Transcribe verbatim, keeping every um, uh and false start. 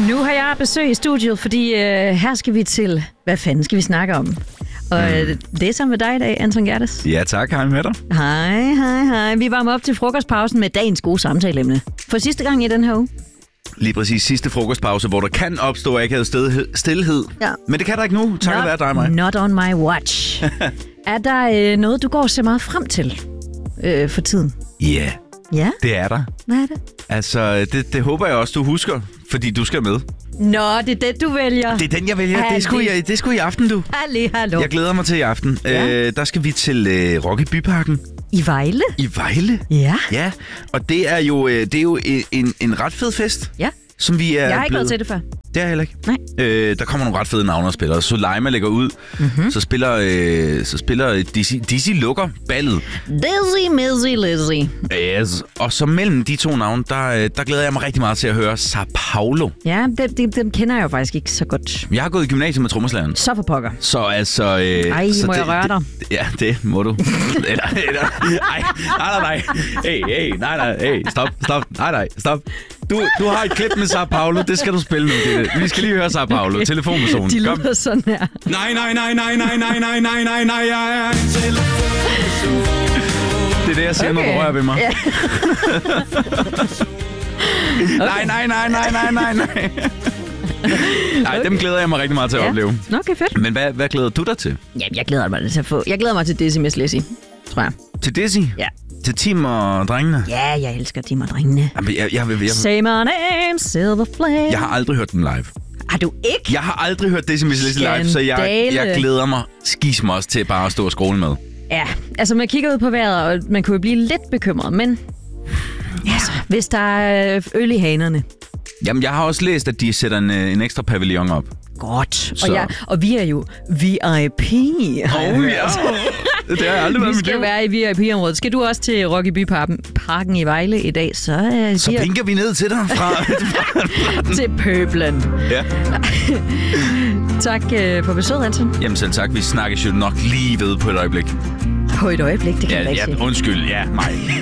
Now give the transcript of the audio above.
Nu har jeg besøg i studiet, fordi øh, her skal vi til, hvad fanden skal vi snakke om? Og mm. det er sammen med dig i dag, Anton Gerdes. Ja tak, hej med dig. Hej, hej, hej. Vi varmer op til frokostpausen med dagens gode samtaleemne. For sidste gang i den her uge. Lige præcis sidste frokostpause, hvor der kan opstå akavet stillhed. Ja. Men det kan der ikke nu. Tak være dig, mig. Not on my watch. Er der øh, noget, du går og ser meget frem til øh, for tiden? Ja, yeah. Ja, det er der. Hvad er det? Altså, det, det håber jeg også, du husker, fordi du skal med. Nå, det er det, du vælger. Det er den, jeg vælger. Det er, sgu i, det er sgu i aften, du. Halli, hallo. Jeg glæder mig til i aften. Ja. Øh, der skal vi til øh, Rock i Byparken. I Vejle? I Vejle? Ja. Ja, og det er jo, det er jo en, en ret fed fest. Ja. Som vi er jeg har ikke blevet... været til det før. Det er heller ikke. Nej. Øh, der kommer nogle ret fede navne og spillere. Soleima lægger ud. Mm-hmm. Så spiller, øh, så spiller Dizzy, Dizzy lukker ballet. Dizzy, Mizzy, Lizzy. Yes. Og så mellem de to navne, der, der glæder jeg mig rigtig meget til at høre Sao Paulo. Ja, dem, dem, dem kender jeg jo faktisk ikke så godt. Jeg har gået i gymnasiet med trommeslageren. Så for pokker. Så altså... Øh, Ej, så må det, jeg røre dig? Det, ja, det må du. eller, eller, nej, nej, nej. Hey, hey, nej, nej. Hey, stop, stop. Nej, nej, stop. Du, du har et klip med Sao Paulo, det skal du spille nu. Det. Vi skal lige høre Sao Paulo, okay. Telefonpersonen. De lyder sådan her. Nej, nej, nej, nej, nej, nej, nej, nej, nej, nej, jeg er en telefonperson. Det er det, jeg siger, okay. Når du rører ved mig. Ja. Okay. Nej, nej, nej, nej, nej, nej, nej. Nej, okay. Dem glæder jeg mig rigtig meget til at ja. opleve. Okay, fedt. Men hvad, hvad glæder du dig til? Jamen, jeg glæder mig til at få... Jeg glæder mig til Dizzy, Miss Lizzy, tror jeg. Til Dizzy? Ja. Til Tim og drengene? Ja, jeg elsker Tim og drengene. Jamen, jeg, jeg, jeg, jeg, Say my name, Silver Flame. Jeg har aldrig hørt dem live. Har du ikke? Jeg har aldrig hørt Dizzy Miss Lizzy live, så jeg, jeg glæder mig skismås til bare at stå og skråle med. Ja, altså man kigger ud på vejret, og man kunne jo blive lidt bekymret, men altså, hvis der er øl i hanerne. Jamen, jeg har også læst, at de sætter en, en ekstra pavillon op. Godt. Og, ja, og vi er jo V I P. Oh, ja. Det har jeg aldrig været. Vi skal være i V I P-området. Skal du også til Rock i Byparken i Vejle i dag, så... Uh, så pinker vi ned til dig fra... til pøblen. Ja. Tak uh, for besøget, Anton. Jamen selv tak. Vi snakkes jo nok lige ved på et øjeblik. På et øjeblik, det kan ja, jeg ikke ja, sige. Undskyld, ja, mig.